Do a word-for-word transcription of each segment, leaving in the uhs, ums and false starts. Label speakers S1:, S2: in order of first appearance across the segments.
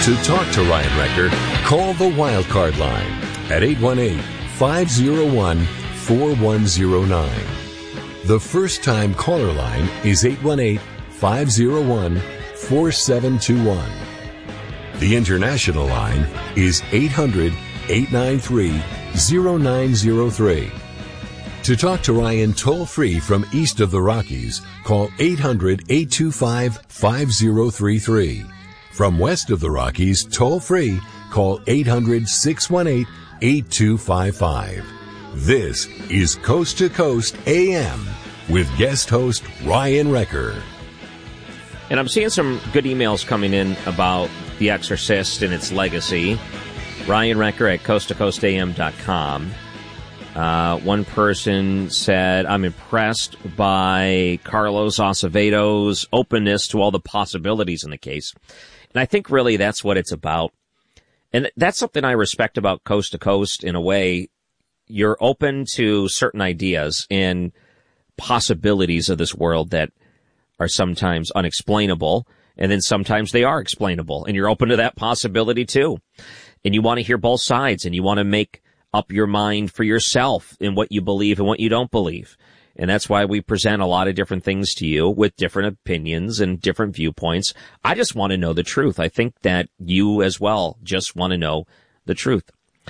S1: To talk to Ryan Wrecker, call the Wildcard line at eight one eight, five oh one, four one oh nine. The first-time caller line is eight one eight, five oh one, four seven two one. The international line is eight hundred, eight nine three, oh nine oh three. To talk to Ryan toll-free from east of the Rockies, call eight hundred, eight two five, five oh three three. From west of the Rockies, toll-free, call eight hundred, six one eight, eight two five five. This is Coast to Coast A M with guest host Ryan Wrecker.
S2: And I'm seeing some good emails coming in about The Exorcist and its legacy. Ryan Wrecker at coast to coast a m dot com. Uh, one person said, I'm impressed by Carlos Acevedo's openness to all the possibilities in the case. And I think really that's what it's about. And that's something I respect about Coast to Coast in a way. You're open to certain ideas and possibilities of this world that are sometimes unexplainable, and then sometimes they are explainable, and you're open to that possibility too. And you want to hear both sides, and you want to make up your mind for yourself in what you believe and what you don't believe. And that's why we present a lot of different things to you with different opinions and different viewpoints. I just want to know the truth. I think that you as well just want to know the truth.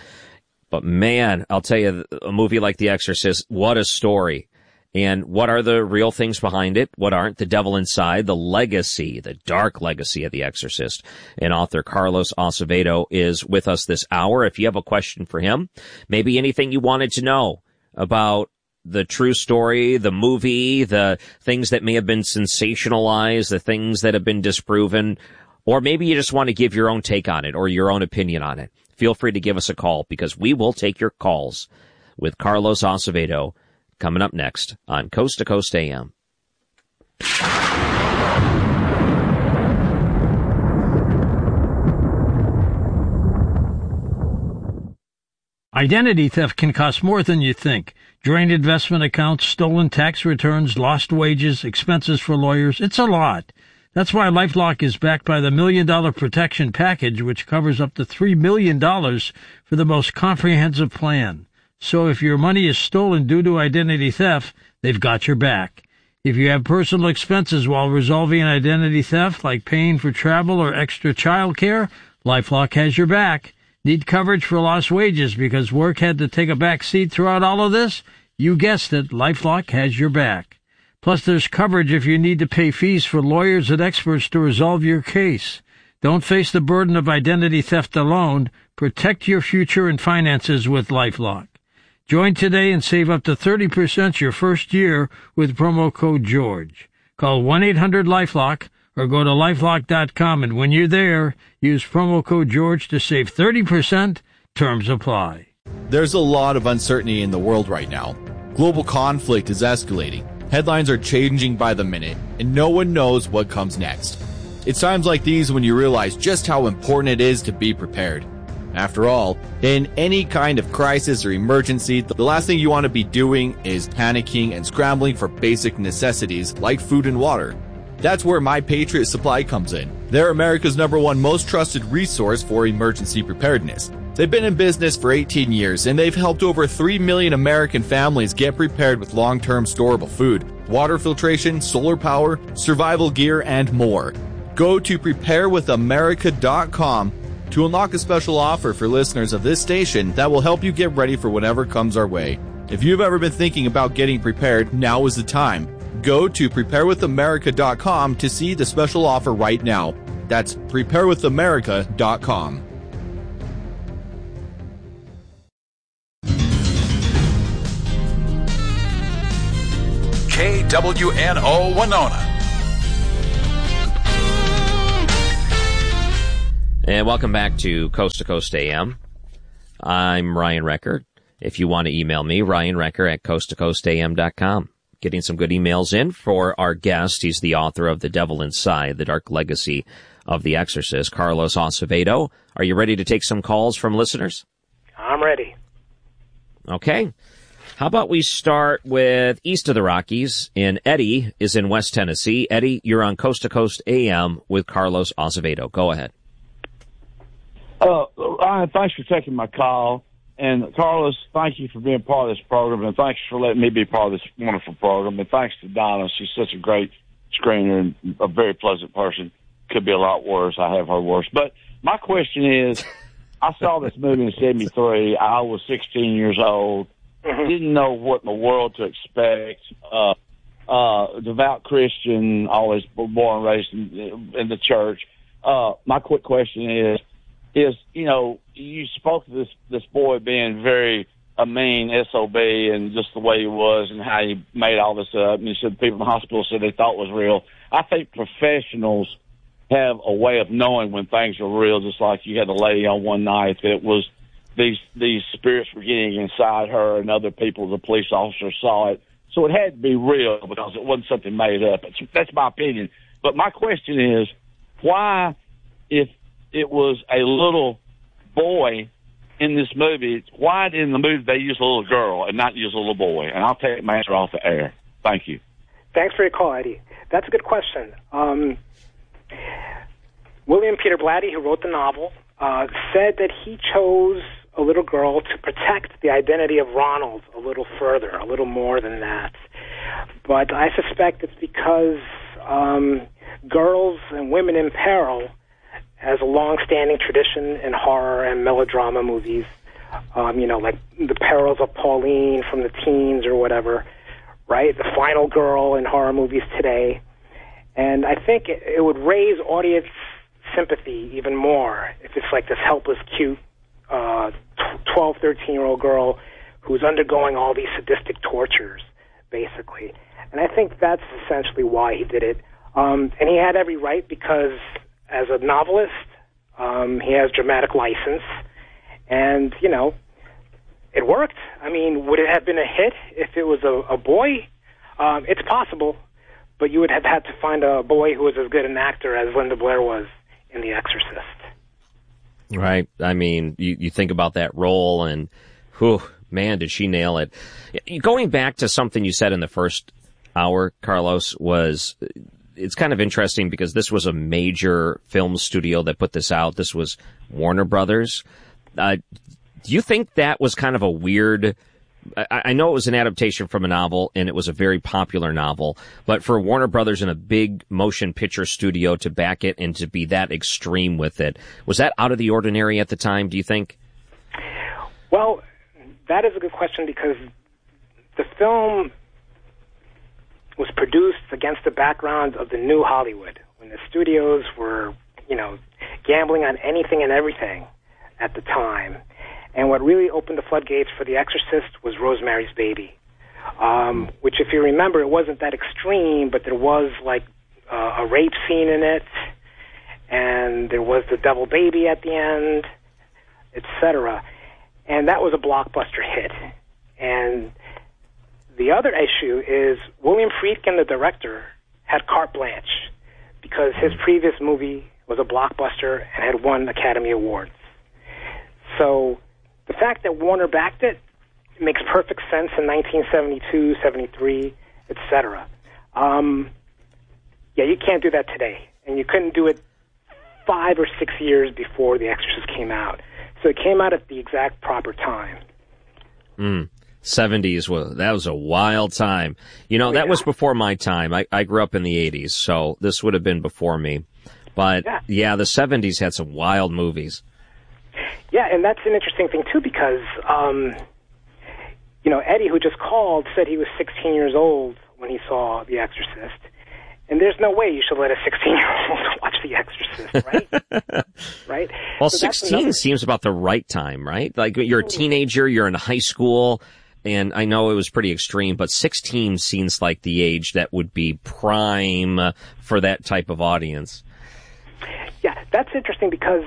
S2: But man, I'll tell you, a movie like The Exorcist, what a story. And what are the real things behind it? What aren't? The devil inside, the legacy, the dark legacy of The Exorcist. And author Carlos Acevedo is with us this hour. If you have a question for him, maybe anything you wanted to know about the true story, the movie, the things that may have been sensationalized, the things that have been disproven, or maybe you just want to give your own take on it or your own opinion on it, feel free to give us a call because we will take your calls with Carlos Acevedo coming up next on Coast to Coast A M.
S3: Identity theft can cost more than you think. Drained investment accounts, stolen tax returns, lost wages, expenses for lawyers. It's a lot. That's why LifeLock is backed by the Million Dollar Protection Package, which covers up to three million dollars for the most comprehensive plan. So if your money is stolen due to identity theft, they've got your back. If you have personal expenses while resolving an identity theft, like paying for travel or extra child care, LifeLock has your back. Need coverage for lost wages because work had to take a back seat throughout all of this? You guessed it, LifeLock has your back. Plus, there's coverage if you need to pay fees for lawyers and experts to resolve your case. Don't face the burden of identity theft alone. Protect your future and finances with LifeLock. Join today and save up to thirty percent your first year with promo code George. Call one eight hundred LifeLock or go to lifelock dot com, and when you're there, use promo code George to save thirty percent. Terms apply.
S4: There's a lot of uncertainty in the world right now. Global conflict is escalating. Headlines are changing by the minute, and no one knows what comes next. It's times like these when you realize just how important it is to be prepared. After all, in any kind of crisis or emergency, the last thing you want to be doing is panicking and scrambling for basic necessities like food and water. That's where My Patriot Supply comes in. They're America's number one most trusted resource for emergency preparedness. They've been in business for eighteen years, and they've helped over three million American families get prepared with long-term storable food, water filtration, solar power, survival gear, and more. Go to prepare with america dot com to unlock a special offer for listeners of this station that will help you get ready for whatever comes our way. If you've ever been thinking about getting prepared, now is the time. Go to prepare with america dot com to see the special offer right now. That's prepare with america dot com.
S5: K W N O Winona.
S2: And welcome back to Coast to Coast A M. I'm Ryan Wrecker. If you want to email me, Ryan Wrecker at coast to coast a m dot com. Getting some good emails in for our guest. He's the author of The Devil Inside, The Dark Legacy of The Exorcist, Carlos Acevedo. Are you ready to take some calls from listeners?
S6: I'm ready.
S2: Okay. How about we start with east of the Rockies, and Eddie is in West Tennessee. Eddie, you're on Coast to Coast A M with Carlos Acevedo. Go ahead.
S6: Uh, Ryan, thanks for taking my call. And Carlos, thank you for being part of this program, and thanks for letting me be part of this wonderful program. And thanks to Donna. She's such a great screener and a very pleasant person. Could be a lot worse. I have heard worse. But my question is, I saw this movie in seventy-three. I was sixteen years old. Mm-hmm. Didn't know what in the world to expect. Uh, uh, devout Christian, always born and raised in, in the church. Uh, my quick question is, is, you know, you spoke to this, this boy being very a mean S O B and just the way he was and how he made all this up. And you said people in the hospital said they thought it was real. I think professionals have a way of knowing when things are real, just like you had a lady on one night that it was these these spirits were getting inside her and other people, the police officers saw it. So it had to be real because it wasn't something made up. It's, that's my opinion. But my question is, why, if it was a little boy in this movie, why in the movie they use a little girl and not use a little boy? And I'll take my answer off the air. Thank you.
S7: Thanks for your call, Eddie. That's a good question. Um, William Peter Blatty, who wrote the novel, uh, said that he chose a little girl to protect the identity of Ronald a little further, a little more than that. But I suspect it's because um, girls and women in peril has a long-standing tradition in horror and melodrama movies, um, you know, like The Perils of Pauline from the teens or whatever, right? The final girl in horror movies today. And I think it, it would raise audience sympathy even more if it's like this helpless, cute uh, twelve, thirteen-year-old girl who's undergoing all these sadistic tortures, basically. And I think that's essentially why he did it. Um, and he had every right because as a novelist, um, he has dramatic license. And, you know, it worked. I mean, would it have been a hit if it was a, a boy? Um, it's possible, but you would have had to find a boy who was as good an actor as Linda Blair was in The Exorcist.
S2: Right. I mean, you, you think about that role and, whew, man, did she nail it. Going back to something you said in the first hour, Carlos, was it's kind of interesting because this was a major film studio that put this out. This was Warner Brothers. Uh, do you think that was kind of a weird... I, I know it was an adaptation from a novel, and it was a very popular novel, but for Warner Brothers and a big motion picture studio to back it and to be that extreme with it, was that out of the ordinary at the time, do you think?
S7: Well, that is a good question because the film was produced against the background of the new Hollywood, when the studios were, you know, gambling on anything and everything at the time. And what really opened the floodgates for The Exorcist was Rosemary's Baby, um, which, if you remember, it wasn't that extreme, but there was, like, uh, a rape scene in it, and there was the devil baby at the end, et cetera. And that was a blockbuster hit. And the other issue is William Friedkin, the director, had carte blanche because his previous movie was a blockbuster and had won Academy Awards. So the fact that Warner backed it makes perfect sense in nineteen seventy-two, seventy-three, et cetera. Um, yeah, you can't do that today. And you couldn't do it five or six years before The Exorcist came out. So it came out at the exact proper time.
S2: Mm. seventies, well, that was a wild time. You know, oh, that yeah. was before my time. I, I grew up in the eighties, so this would have been before me. But, yeah, yeah the seventies had some wild movies.
S7: Yeah, and that's an interesting thing, too, because, um, you know, Eddie, who just called, said he was sixteen years old when he saw The Exorcist. And there's no way you should let a sixteen-year-old watch The Exorcist, right? Right?
S2: Well,
S7: so
S2: sixteen another... seems about the right time, right? Like, you're a teenager, you're in high school, and I know it was pretty extreme, but sixteen seems like the age that would be prime for that type of audience.
S7: Yeah, that's interesting because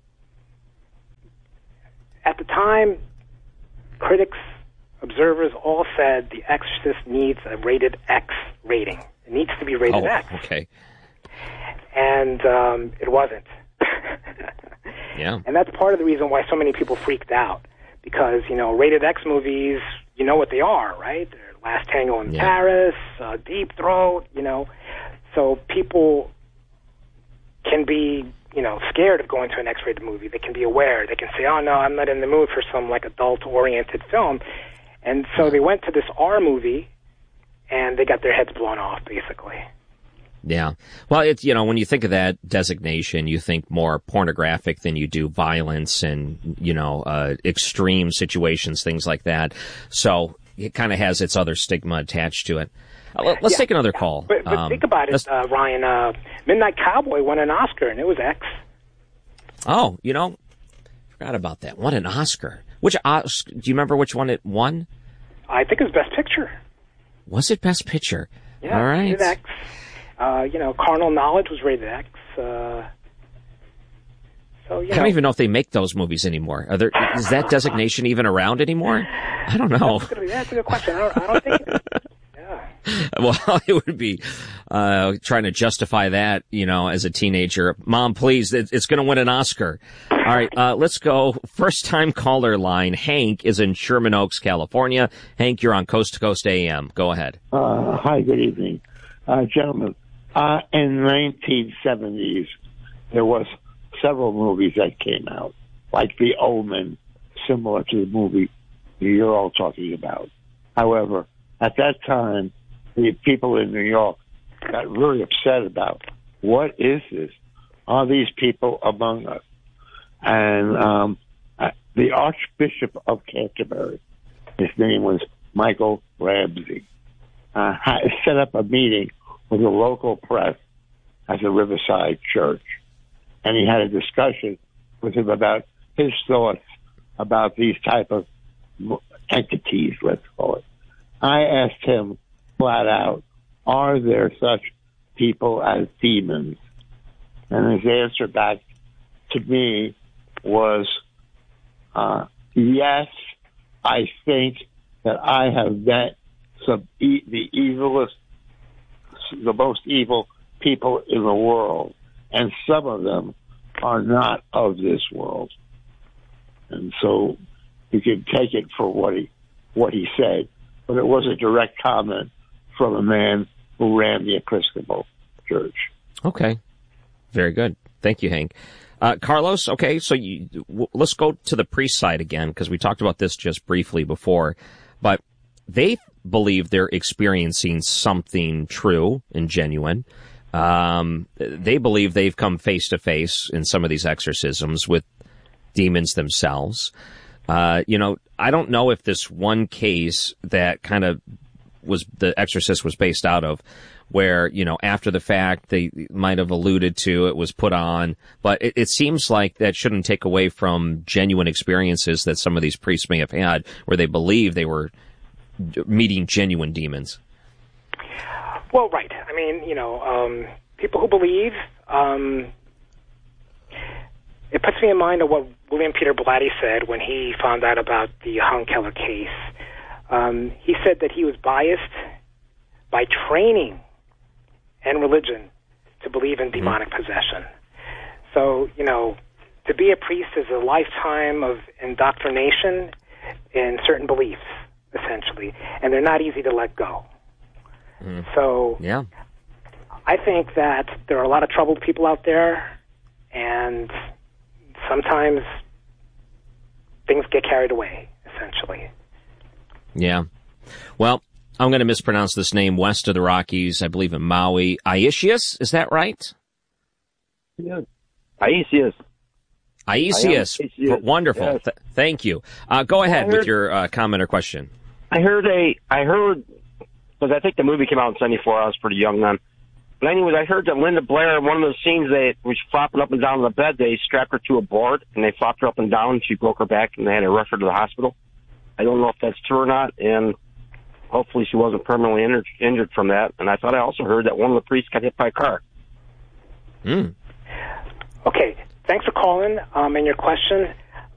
S7: at the time, critics, observers all said The Exorcist needs a rated X rating. It needs to be rated
S2: oh,
S7: X.
S2: Okay.
S7: And um, it wasn't.
S2: Yeah.
S7: And that's part of the reason why so many people freaked out. Because, you know, rated X movies, you know what they are, right? They're Last Tango in yeah. Paris, uh, Deep Throat, you know. So people can be you know, scared of going to an X-rated movie. They can be aware. They can say, oh, no, I'm not in the mood for some, like, adult-oriented film. And so they went to this R movie, and they got their heads blown off, basically.
S2: Yeah. Well, it's, you know, when you think of that designation, you think more pornographic than you do violence and, you know, uh, extreme situations, things like that. So it kind of has its other stigma attached to it. Uh, let's yeah, take another
S7: yeah.
S2: call.
S7: But, but um, think about it, uh, Ryan. Uh, Midnight Cowboy won an Oscar, and it was X.
S2: Oh, you know, forgot about that. Won an Oscar. Which Oscar? Do you remember which one it won?
S7: I think it was Best Picture.
S2: Was it Best Picture?
S7: Yeah,
S2: all right.
S7: Rated X. Uh, you know, Carnal Knowledge was rated X. Uh, so you
S2: I
S7: know.
S2: don't even know if they make those movies anymore. Are there? Is that designation even around anymore? I don't know.
S7: That's a good, that's a good question. I don't, I don't think. It, yeah.
S2: Well, it would be uh, trying to justify that, you know, as a teenager. Mom, please, it, it's going to win an Oscar. All right, uh, let's go. First-time caller line. Hank is in Sherman Oaks, California. Hank, you're on Coast to Coast A M. Go ahead.
S8: Uh, hi, good evening. Uh, gentlemen, uh, in nineteen seventies, there was several movies that came out, like The Omen, similar to the movie you're all talking about. However, at that time, the people in New York got really upset about, what is this? Are these people among us? And um, uh, the Archbishop of Canterbury, his name was Michael Ramsey, uh, had set up a meeting with the local press at the Riverside Church. And he had a discussion with him about his thoughts about these type of entities, let's call it. I asked him flat out, are there such people as demons? And his answer back to me was, uh, yes, I think that I have met some e- the evilest, the most evil people in the world, and some of them are not of this world. And so you can take it for what he what he said, but it was a direct comment from a man who ran the Episcopal Church.
S2: Okay. Very good. Thank you, Hank. Uh, Carlos, okay, so you, w- let's go to the priest side again, because we talked about this just briefly before, but they believe they're experiencing something true and genuine. Um, they believe they've come face to face in some of these exorcisms with demons themselves. Uh, you know, I don't know if this one case that kind of was the Exorcist was based out of, where, you know, after the fact they might have alluded to it was put on, but it, it seems like that shouldn't take away from genuine experiences that some of these priests may have had, where they believe they were meeting genuine demons.
S7: Well, right. I mean, you know, um, people who believe, um, it puts me in mind of what William Peter Blatty said when he found out about the Hung Keller case. Um, he said that he was biased by training and religion to believe in demonic mm-hmm. possession. So, you know, to be a priest is a lifetime of indoctrination in certain beliefs, essentially, and they're not easy to let go. Mm. So,
S2: yeah.
S7: I think that there are a lot of troubled people out there, and sometimes things get carried away, essentially.
S2: Yeah. Well, I'm going to mispronounce this name, west of the Rockies, I believe in Maui. Aisius, is that right?
S9: Yeah. Aisius.
S2: Aisius. Aisius. Wonderful. Yes. Th- thank you. Uh, go ahead heard, with your uh, comment or question.
S9: I heard a, I heard, because I think the movie came out in seventy-four, I was pretty young then. But anyways, I heard that Linda Blair, in one of those scenes, they was flopping up and down on the bed, they strapped her to a board, and they flopped her up and down, and she broke her back, and they had to rush her to the hospital. I don't know if that's true or not, and hopefully she wasn't permanently injured, injured from that. And I thought I also heard that one of the priests got hit by a car.
S2: Mm.
S7: Okay, thanks for calling um, and your question.